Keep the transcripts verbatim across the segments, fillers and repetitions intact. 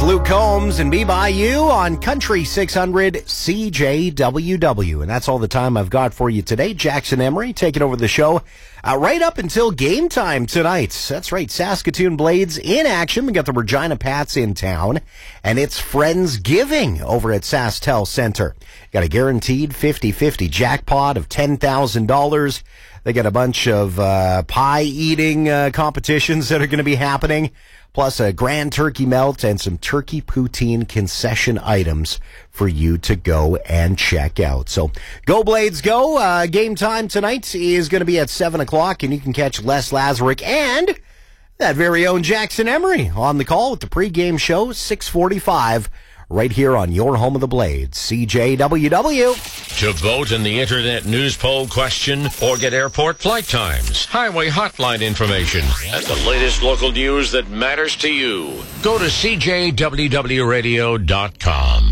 Luke Combs and Be By You on Country six hundred C J W W. And that's all the time I've got for you today. Jackson Emery taking over the show uh, right up until game time tonight. That's right, Saskatoon Blades in action. We got the Regina Pats in town, and it's Friendsgiving over at SaskTel Center. Got a guaranteed fifty-fifty jackpot of ten thousand dollars. They got a bunch of uh, pie-eating uh, competitions that are going to be happening, plus a grand turkey melt and some turkey poutine concession items for you to go and check out. So go Blades go. Uh, game time tonight is going to be at seven o'clock, and you can catch Les Lazarick and that very own Jackson Emery on the call with the pregame show, six forty-five, right here on your home of the Blades, C J W W. To vote in the Internet News Poll question or get airport flight times, highway hotline information, and the latest local news that matters to you, go to C J W W radio dot com.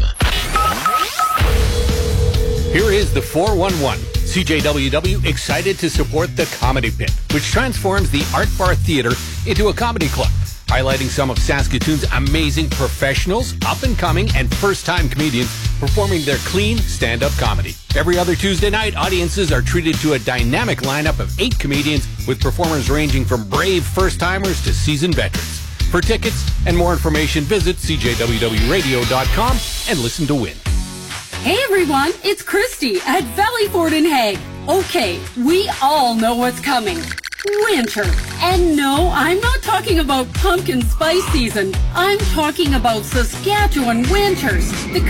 Here is the four one one. C J W W excited to support the Comedy Pit, which transforms the Art Bar Theater into a comedy club, highlighting some of Saskatoon's amazing professionals, up-and-coming, and first-time comedians performing their clean stand-up comedy. Every other Tuesday night, audiences are treated to a dynamic lineup of eight comedians with performers ranging from brave first-timers to seasoned veterans. For tickets and more information, visit C J W W radio dot com and listen to win. Hey everyone, it's Christy at Valley Ford in Hague. Okay, we all know what's coming. Winter. And no, I'm not talking about pumpkin spice season. I'm talking about Saskatchewan winters. The